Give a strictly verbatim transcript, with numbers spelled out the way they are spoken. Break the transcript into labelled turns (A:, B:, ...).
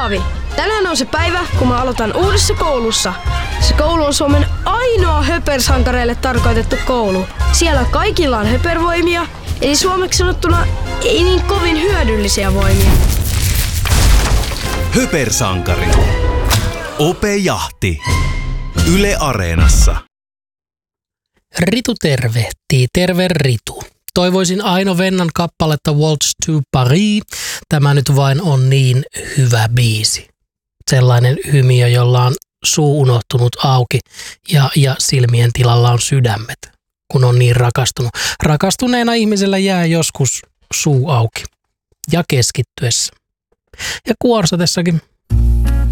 A: Paavi. Tänään on se päivä, kun mä aloitan uudessa koulussa. Se koulu on Suomen ainoa höpersankareille tarkoitettu koulu. Siellä kaikilla on höpervoimia, eli suomeksi sanottuna ei niin kovin hyödyllisiä voimia.
B: Höpersankari. Ope Jahti. Yle Areenassa.
C: Ritu tervehtii. Terve Ritu. Toivoisin Aino Vennan kappaletta Waltz to Paris. Tämä nyt vain on niin hyvä biisi. Sellainen hymiö, jolla on suu unohtunut auki ja, ja silmien tilalla on sydämet, kun on niin rakastunut. Rakastuneena ihmisellä jää joskus suu auki ja keskittyessä. Ja kuorsatessakin